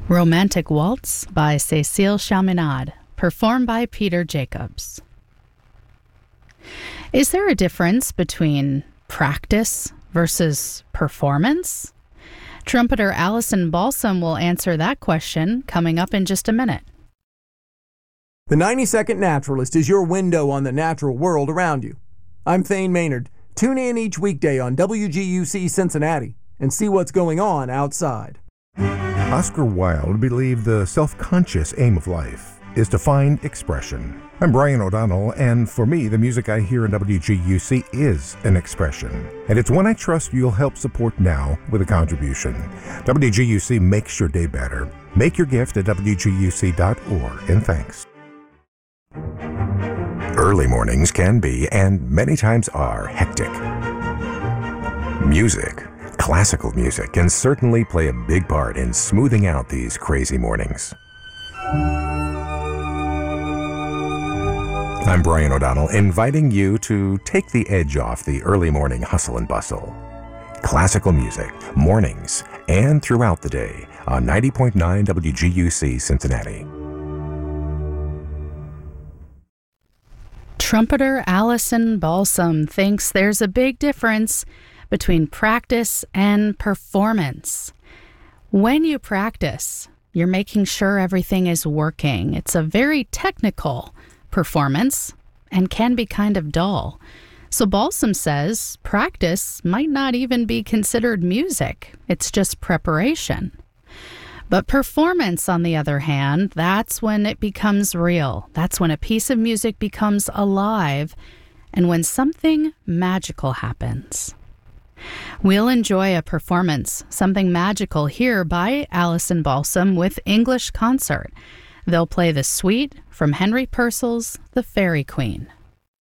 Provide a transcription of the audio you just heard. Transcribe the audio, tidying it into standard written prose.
Romantic Waltz by Cécile Chaminade, performed by Peter Jacobs. Is there a difference between practice versus performance? Trumpeter Alison Balsam will answer that question coming up in just a minute. The 90-Second Naturalist is your window on the natural world around you. I'm Thane Maynard. Tune in each weekday on WGUC Cincinnati and see what's going on outside. Oscar Wilde believed the self-conscious aim of life is to find expression. I'm Brian O'Donnell, and for me, the music I hear in WGUC is an expression. And it's one I trust you'll help support now with a contribution. WGUC makes your day better. Make your gift at WGUC.org, and thanks. Early mornings can be, and many times are, hectic. Music, classical music, can certainly play a big part in smoothing out these crazy mornings. I'm Brian O'Donnell, inviting you to take the edge off the early morning hustle and bustle. Classical music, mornings, and throughout the day on 90.9 WGUC Cincinnati. Trumpeter Alison Balsam thinks there's a big difference between practice and performance. When you practice, you're making sure everything is working. It's a very technical performance and can be kind of dull. So Balsam says practice might not even be considered music. It's just preparation. But performance, on the other hand, that's when it becomes real. That's when a piece of music becomes alive and when something magical happens. We'll enjoy a performance, something magical here by Alison Balsam with English Concert. They'll play the suite from Henry Purcell's The Fairy Queen.